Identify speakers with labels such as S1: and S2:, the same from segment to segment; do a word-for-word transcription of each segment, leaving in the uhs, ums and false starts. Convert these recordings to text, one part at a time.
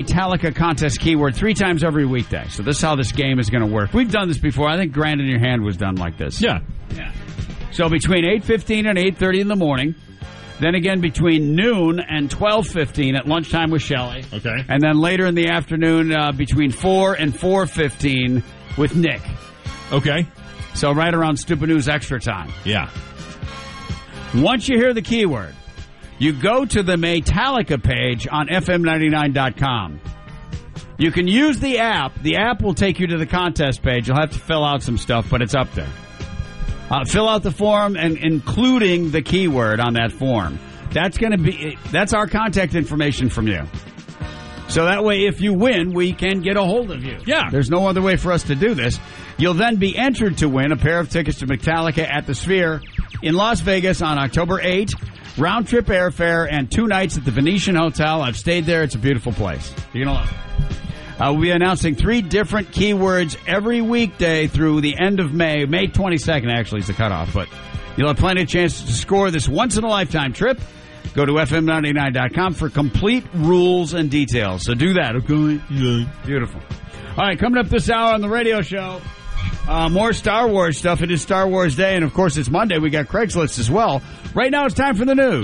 S1: Maytalica contest keyword three times every weekday. So this is how this game is going to work. We've done this before. I think Grand in Your Hand was done like this.
S2: Yeah.
S1: Yeah. So between eight fifteen and eight thirty in the morning, then again between noon and twelve fifteen at lunchtime with Shelley.
S2: Okay.
S1: And then later in the afternoon uh, between four and four fifteen with Nick.
S2: Okay.
S1: So right around Stupid News Extra time.
S2: Yeah.
S1: Once you hear the keyword, you go to the Maytalica page on F M ninety-nine dot com. You can use the app. The app will take you to the contest page. You'll have to fill out some stuff, but it's up there. Uh, fill out the form, and including the keyword on that form. That's going to be that's our contact information from you. So that way, if you win, we can get a hold of you.
S2: Yeah.
S1: There's no other way for us to do this. You'll then be entered to win a pair of tickets to Metallica at the Sphere in Las Vegas on October eighth. Round-trip airfare and two nights at the Venetian Hotel. I've stayed there. It's a beautiful place. You're going to love it. Uh, we'll be announcing three different keywords every weekday through the end of May. May twenty-second, actually, is the cutoff. But you'll have plenty of chances to score this once-in-a-lifetime trip. Go to F M ninety-nine dot com for complete rules and details. So do that, okay? Yeah. Beautiful. All right, coming up this hour on the radio show, uh, more Star Wars stuff. It is Star Wars Day, and, of course, it's Monday. We got Craigslist as well. Right now, it's time for the news.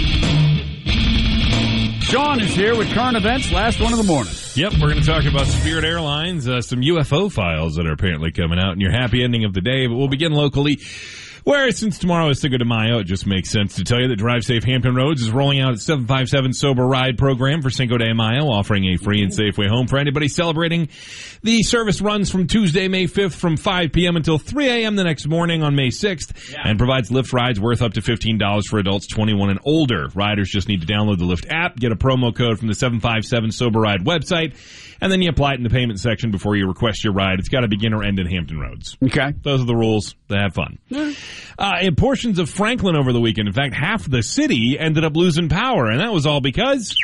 S1: Sean is here with current events, last one of the morning.
S2: Yep, we're going to talk about Spirit Airlines, uh, some U F O files that are apparently coming out, and your happy ending of the day. But we'll begin locally, where since tomorrow is Cinco de Mayo, it just makes sense to tell you that Drive Safe Hampton Roads is rolling out its seven five seven Sober Ride program for Cinco de Mayo, offering a free and safe way home for anybody celebrating. The service runs from Tuesday, May fifth from five p.m. until three a.m. the next morning on May sixth, yeah. and provides Lyft rides worth up to fifteen dollars for adults twenty-one and older. Riders just need to download the Lyft app, get a promo code from the seven five seven Sober Ride website, and then you apply it in the payment section before you request your ride. It's got to begin or end in Hampton Roads.
S1: Okay.
S2: Those are the rules. They have fun. Yeah. Uh, in portions of Franklin over the weekend, in fact, half the city ended up losing power, and that was all because...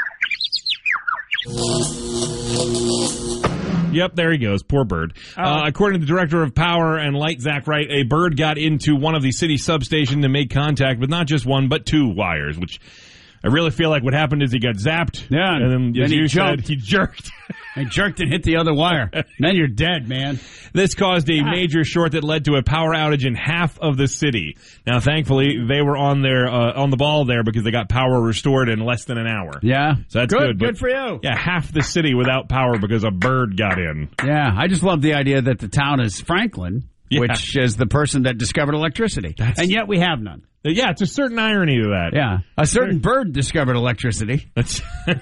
S2: Yep, there he goes. Poor bird. Oh. Uh, according to the director of power and light, Zach Wright, a bird got into one of the city substations and made contact with not just one, but two wires, which I really feel like what happened is he got zapped.
S1: Yeah.
S2: And then,
S1: then
S2: as
S1: he
S2: you
S1: jumped.
S2: said, he jerked.
S1: He jerked and hit the other wire. Then you're dead, man.
S2: This caused a major short that led to a power outage in half of the city. Now, thankfully, they were on their uh, on the ball there because they got power restored in less than an hour.
S1: Yeah.
S2: So that's
S1: good.
S2: good.
S1: Good for you.
S2: Yeah, half the city without power because a bird got in.
S1: Yeah, I just love the idea that the town is Franklin, yeah. which is the person that discovered electricity. That's... And yet we have none.
S2: Yeah, it's a certain irony to that.
S1: Yeah. A certain bird discovered electricity.
S2: That's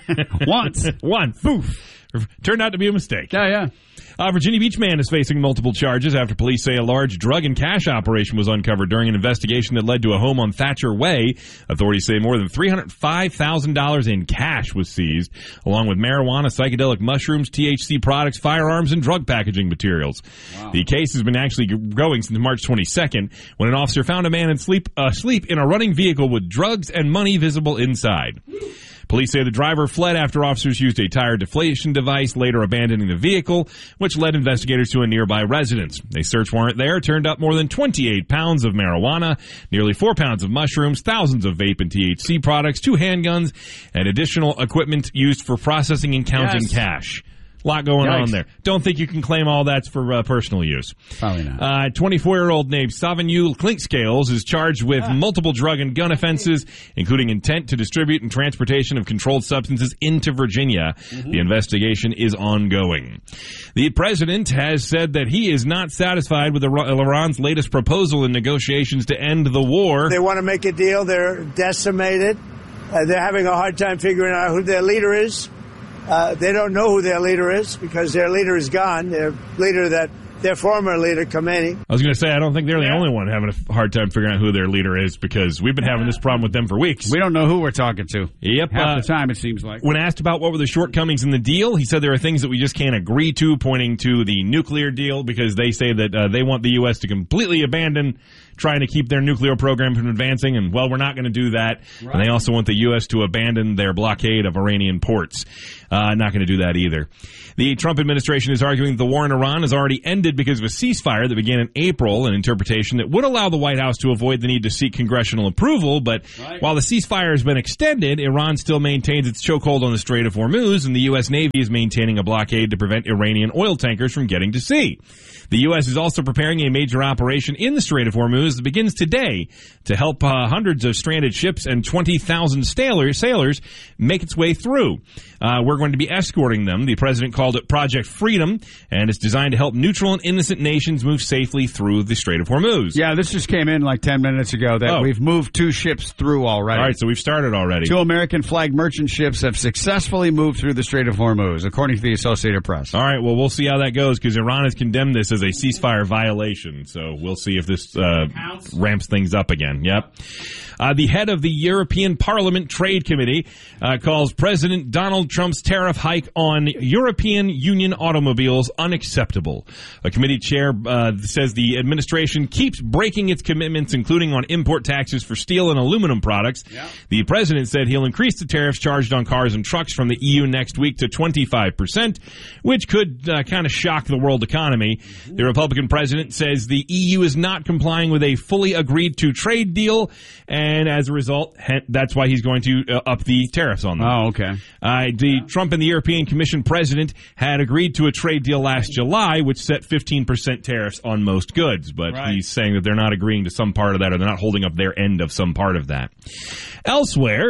S1: Once.
S2: Once. Poof. Turned out to be a mistake.
S1: Yeah, yeah.
S2: Uh, Virginia Beach man is facing multiple charges after police say a large drug and cash operation was uncovered during an investigation that led to a home on Thatcher Way. Authorities say more than three hundred five thousand dollars in cash was seized, along with marijuana, psychedelic mushrooms, T H C products, firearms, and drug packaging materials. Wow. The case has been actually going since March twenty-second, when an officer found a man in sleep, uh, sleep in a running vehicle with drugs and money visible inside. Police say the driver fled after officers used a tire deflation device, later abandoning the vehicle, which led investigators to a nearby residence. A search warrant there turned up more than twenty-eight pounds of marijuana, nearly four pounds of mushrooms, thousands of vape and T H C products, two handguns, and additional equipment used for processing and counting yes. cash. A lot going Yikes. on there. Don't think you can claim all that's for uh, personal use.
S1: Probably not.
S2: Uh, twenty-four-year-old named Savanyu Clinkscales is charged with ah. multiple drug and gun offenses, including intent to distribute and transportation of controlled substances into Virginia. Mm-hmm. The investigation is ongoing. The president has said that he is not satisfied with Iran's latest proposal in negotiations to end the war.
S3: They want to make a deal. They're decimated. Uh, they're having a hard time figuring out who their leader is. Uh, they don't know who their leader is because their leader is gone. Their leader, that their former leader, Khomeini.
S2: I was going to say, I don't think they're the yeah. only one having a hard time figuring out who their leader is, because we've been having this problem with them for weeks.
S1: We don't know who we're talking to.
S2: Yep.
S1: Half
S2: uh,
S1: the time, it seems like.
S2: When asked about what were the shortcomings in the deal, he said there are things that we just can't agree to, pointing to the nuclear deal, because they say that uh, they want the U S to completely abandon trying to keep their nuclear program from advancing, and, well, we're not going to do that. Right. And they also want the U S to abandon their blockade of Iranian ports. Uh, not going to do that either. The Trump administration is arguing the war in Iran has already ended because of a ceasefire that began in April, an interpretation that would allow the White House to avoid the need to seek congressional approval. But right. while the ceasefire has been extended, Iran still maintains its chokehold on the Strait of Hormuz, and the U S. Navy is maintaining a blockade to prevent Iranian oil tankers from getting to sea. The U S is also preparing a major operation in the Strait of Hormuz that begins today to help uh, hundreds of stranded ships and twenty thousand sailors, sailors make its way through. Uh, we're going to be escorting them. The president called it Project Freedom, and it's designed to help neutral and innocent nations move safely through the Strait of Hormuz.
S1: Yeah, this just came in like ten minutes ago that oh. we've moved two ships through already.
S2: All right, so we've started already.
S1: Two American-flagged merchant ships have successfully moved through the Strait of Hormuz, according to the Associated Press.
S2: All right, well, we'll see how that goes, because Iran has condemned this as a ceasefire violation, so we'll see if this uh, ramps things up again. Yep. Uh, the head of the European Parliament Trade Committee uh, calls President Donald Trump's tariff hike on European Union automobiles unacceptable. A committee chair uh, says the administration keeps breaking its commitments, including on import taxes for steel and aluminum products. Yeah. The president said he'll increase the tariffs charged on cars and trucks from the E U next week to twenty-five percent, which could uh, kind of shock the world economy. Mm-hmm. The Republican president says the E U is not complying with a fully agreed to trade deal, and And as a result, that's why he's going to uh, up the tariffs on them.
S1: Oh, okay.
S2: Uh, the yeah. Trump and the European Commission president had agreed to a trade deal last July, which set fifteen percent tariffs on most goods. But right. he's saying that they're not agreeing to some part of that, or they're not holding up their end of some part of that. Elsewhere,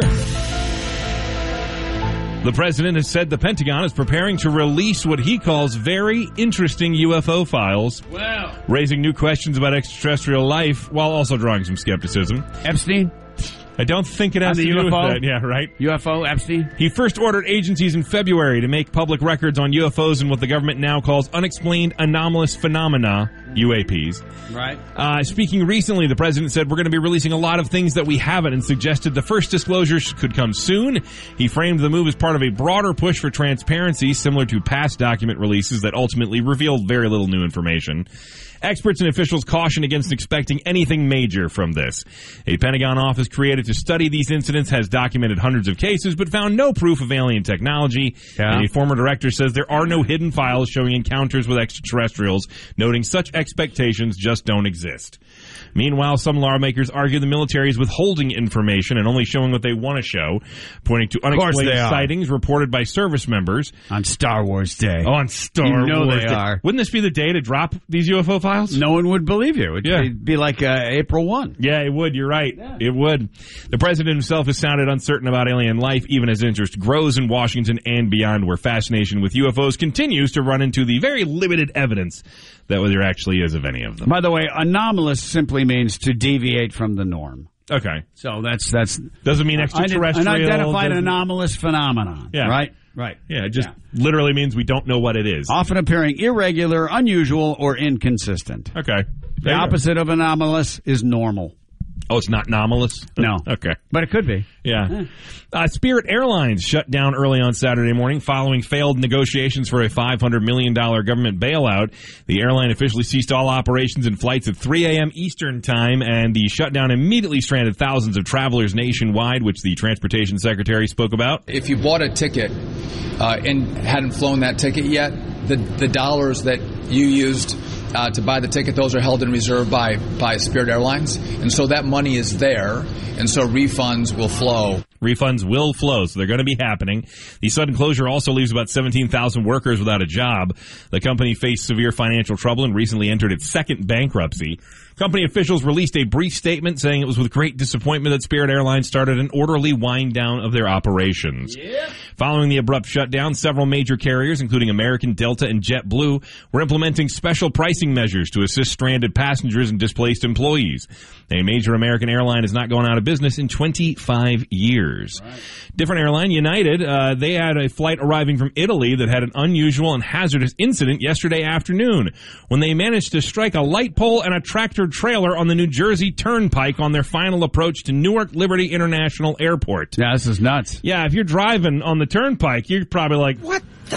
S2: the president has said the Pentagon is preparing to release what he calls very interesting U F O files, wow. raising new questions about extraterrestrial life while also drawing some skepticism.
S1: Epstein?
S2: I don't think it has
S1: On
S2: to
S1: the
S2: do
S1: U F O?
S2: with that. Yeah, right.
S1: U F O, Epstein?
S2: He first ordered agencies in February to make public records on U F Os and what the government now calls unexplained anomalous phenomena, U A Ps.
S1: Right.
S2: Uh, speaking recently, the president said we're going to be releasing a lot of things that we haven't, and suggested the first disclosures could come soon. He framed the move as part of a broader push for transparency, similar to past document releases that ultimately revealed very little new information. Experts and officials caution against expecting anything major from this. A Pentagon office created to study these incidents has documented hundreds of cases, but found no proof of alien technology. Yeah. And a former director says there are no hidden files showing encounters with extraterrestrials, noting such expectations just don't exist. Meanwhile, some lawmakers argue the military is withholding information and only showing what they want to show, pointing to unexplained sightings reported by service members.
S1: On Star Wars Day.
S2: Oh, on Star
S1: you know
S2: Wars
S1: they
S2: Day.
S1: are.
S2: Wouldn't this be the day to drop these U F O files?
S1: No one would believe you. It'd
S2: yeah.
S1: be like uh, April first.
S2: Yeah, it would. You're right. Yeah. It would. The president himself has sounded uncertain about alien life, even as interest grows in Washington and beyond, where fascination with U F Os continues to run into the very limited evidence that there actually is of any of them.
S1: By the way, anomalous simply means to deviate from the norm.
S2: Okay.
S1: So that's... that's
S2: doesn't mean extraterrestrial.
S1: An identified anomalous phenomenon.
S2: Yeah.
S1: Right? Right.
S2: Yeah, it just yeah. literally means we don't know what it is.
S1: Often appearing irregular, unusual, or inconsistent.
S2: Okay.
S1: The opposite of anomalous is normal.
S2: Oh, it's not anomalous?
S1: No.
S2: Okay.
S1: But it could be.
S2: Yeah. yeah. Uh, Spirit Airlines shut down early on Saturday morning following failed negotiations for a five hundred million dollars government bailout. The airline officially ceased all operations and flights at three a.m. Eastern Time, and the shutdown immediately stranded thousands of travelers nationwide, which the Transportation Secretary spoke about.
S4: If you bought a ticket uh, and hadn't flown that ticket yet, the, the dollars that you used Uh, to buy the ticket, those are held in reserve by, by Spirit Airlines. And so that money is there, and so refunds will flow.
S2: Refunds will flow, so they're going to be happening. The sudden closure also leaves about seventeen thousand workers without a job. The company faced severe financial trouble and recently entered its second bankruptcy. Company officials released a brief statement saying it was with great disappointment that Spirit Airlines started an orderly wind down of their operations. Yeah. Following the abrupt shutdown, several major carriers, including American, Delta, and JetBlue, were implementing special pricing measures to assist stranded passengers and displaced employees. A major American airline has not gone out of business in twenty-five years. Right. Different airline, United, uh, they had a flight arriving from Italy that had an unusual and hazardous incident yesterday afternoon when they managed to strike a light pole and a tractor trailer on the New Jersey Turnpike on their final approach to Newark Liberty International Airport.
S1: Yeah, this is nuts.
S2: Yeah, if you're driving on the Turnpike, you're probably like, what the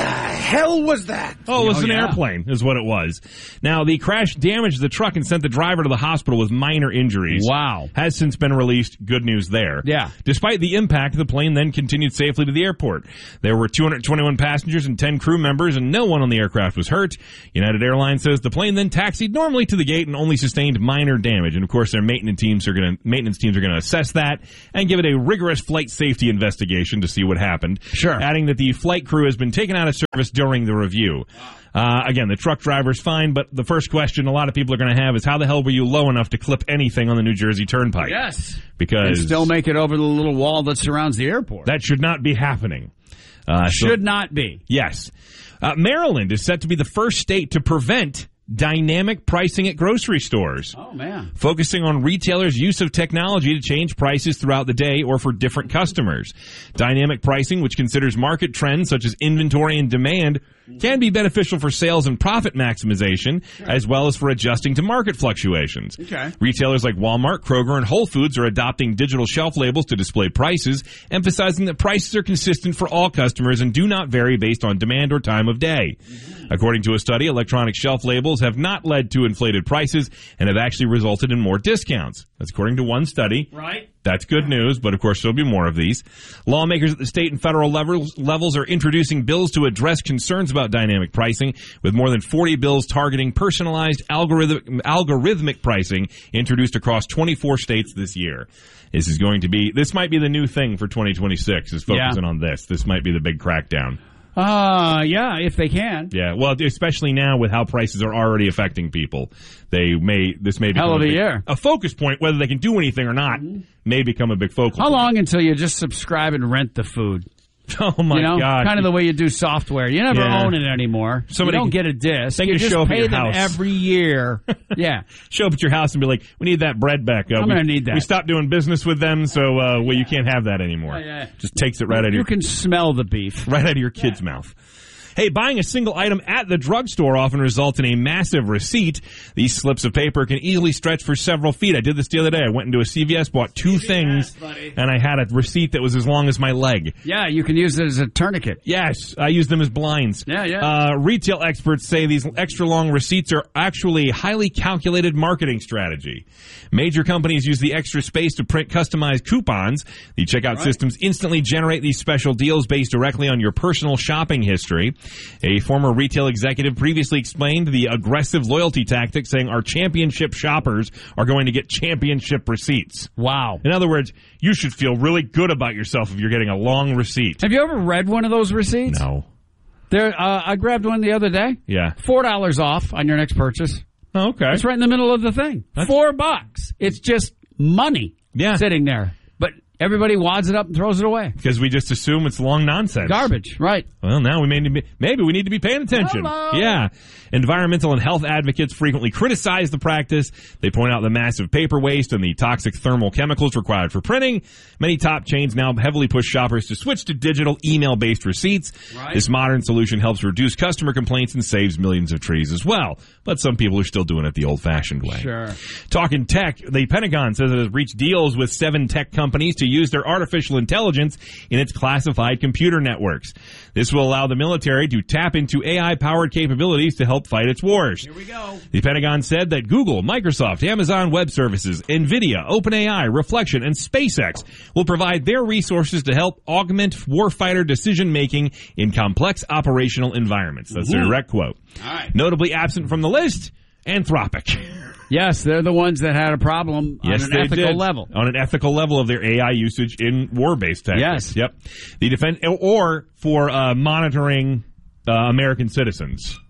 S5: hell was that?
S2: Oh, it was
S1: Oh,
S2: an
S1: yeah.
S2: airplane, is what it was. Now, the crash damaged the truck and sent the driver to the hospital with minor injuries.
S1: Wow.
S2: Has since been released. Good news there.
S1: Yeah.
S2: Despite the impact, the plane then continued safely to the airport. There were two hundred twenty-one passengers and ten crew members, and no one on the aircraft was hurt. United Airlines says the plane then taxied normally to the gate and only sustained minor damage. And of course, their maintenance teams are going to maintenance teams are going to assess that and give it a rigorous flight safety investigation to see what happened.
S1: Sure.
S2: Adding that the flight crew has been taken out of service during the review. Uh, again, the truck driver's fine, but the first question a lot of people are going to have is how the hell were you low enough to clip anything on the New Jersey Turnpike?
S1: Yes.
S2: Because
S1: And still make it over the little wall that surrounds the airport.
S2: that should not be happening. Uh, so-
S1: should not be.
S2: Yes. Uh, Maryland is set to be the first state to prevent dynamic pricing at grocery stores,
S1: Oh, man.
S2: focusing on retailers' use of technology to change prices throughout the day or for different customers. Dynamic pricing, which considers market trends such as inventory and demand, can be beneficial for sales and profit maximization, as well as for adjusting to market fluctuations.
S1: Okay.
S2: Retailers like Walmart, Kroger, and Whole Foods are adopting digital shelf labels to display prices, emphasizing that prices are consistent for all customers and do not vary based on demand or time of day. According to a study, electronic shelf labels have not led to inflated prices and have actually resulted in more discounts. That's according to one study.
S1: Right.
S2: That's good news, but of course there'll be more of these. Lawmakers at the state and federal levels, levels are introducing bills to address concerns about dynamic pricing, with more than forty bills targeting personalized algorithm, algorithmic pricing introduced across twenty-four states this year. This is going to be, this might be the new thing for twenty twenty-six, is focusing
S1: Yeah.
S2: on this. This might be the big crackdown.
S1: Uh, yeah, if they can.
S2: Yeah, well, especially now with how prices are already affecting people, they may this may become
S1: Hell of a
S2: big-
S1: year.
S2: a focus point. Whether they can do anything or not may become a big focal.
S1: How
S2: point.
S1: long until you just subscribe and rent the food?
S2: Oh my
S1: you know,
S2: God!
S1: kind of the way you do software. You never
S2: Yeah.
S1: own it anymore.
S2: Somebody
S1: you don't
S2: can-
S1: get a disc.
S2: they
S1: You
S2: can
S1: just
S2: show up at
S1: pay
S2: your
S1: them
S2: house.
S1: every year. Yeah.
S2: Show up at your house and be like, "We need that bread back up.
S1: I'm
S2: we,
S1: gonna need that."
S2: We stopped doing business with them, so uh, well, you can't have that anymore."
S1: Oh, yeah.
S2: Just takes it right out of
S1: You
S2: your
S1: can smell the beef.
S2: right out of your kid's mouth. Hey, buying a single item at the drugstore often results in a massive receipt. These slips of paper can easily stretch for several feet. I did this the other day. I went into a C V S, bought two things,
S1: buddy.
S2: and I had a receipt that was as long as my leg.
S1: Yeah, you can use it as a tourniquet.
S2: Yes, I use them as blinds.
S1: Yeah, yeah.
S2: Uh, retail experts say these extra long receipts are actually a highly calculated marketing strategy. Major companies use the extra space to print customized coupons. The checkout systems instantly generate these special deals based directly on your personal shopping history. A former retail executive previously explained the aggressive loyalty tactic, saying our championship shoppers are going to get championship receipts.
S1: Wow.
S2: In other words, you should feel really good about yourself if you're getting a long receipt.
S1: Have you ever read one of those receipts?
S2: No.
S1: There, uh, I grabbed one the other day.
S2: Yeah.
S1: Four dollars off on your next purchase.
S2: Oh, okay.
S1: It's right in the middle of the thing. Four bucks. It's just money.
S2: Yeah.
S1: Sitting there, but everybody wads it up and throws it away.
S2: Because we just assume it's long nonsense.
S1: Garbage. Right.
S2: Well, now we may need to be, maybe we need to be paying attention.
S1: Hello.
S2: Yeah. Environmental and health advocates frequently criticize the practice. They point out the massive paper waste and the toxic thermal chemicals required for printing. Many top chains now heavily push shoppers to switch to digital email-based receipts.
S1: Right.
S2: This modern solution helps reduce customer complaints and saves millions of trees as well. But some people are still doing it the old-fashioned way.
S1: Sure.
S2: Talking tech, the Pentagon says it has reached deals with seven tech companies to use their artificial intelligence in its classified computer networks. This will allow the military to tap into A I-powered capabilities to help fight its wars.
S1: Here we go.
S2: The Pentagon said that Google, Microsoft, Amazon Web Services, NVIDIA, OpenAI, Reflection, and SpaceX will provide their resources to help augment warfighter decision-making in complex operational environments. That's their direct quote.
S1: All right.
S2: Notably absent from the list, Anthropic.
S1: Yes, they're the ones that had a problem
S2: Yes,
S1: on
S2: they
S1: an ethical
S2: did.
S1: level.
S2: On an ethical level of their A I usage in war-based tactics.
S1: Yes.
S2: Yep. The defense, or for uh, monitoring uh, American citizens.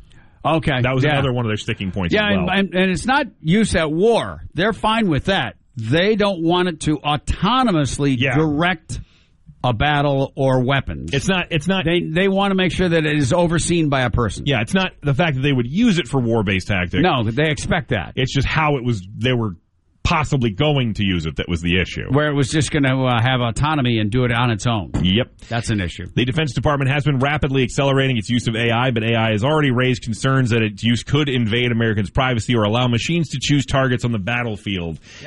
S1: Okay.
S2: That was
S1: yeah.
S2: another one of their sticking points
S1: Yeah,
S2: as well.
S1: and, and, and it's not use at war. They're fine with that. They don't want it to autonomously
S2: Yeah.
S1: direct a battle or weapons.
S2: it's not, it's not,
S1: They they want to make sure that it is overseen by a person.
S2: yeah, it's not the fact that they would use it for war-based tactics.
S1: No, they expect that.
S2: It's just how it was, they were possibly going to use it that was the issue.
S1: Where it was just going to uh, have autonomy and do it on its own.
S2: Yep.
S1: That's an issue.
S2: The Defense Department has been rapidly accelerating its use of A I, but A I has already raised concerns that its use could invade Americans' privacy or allow machines to choose targets on the battlefield.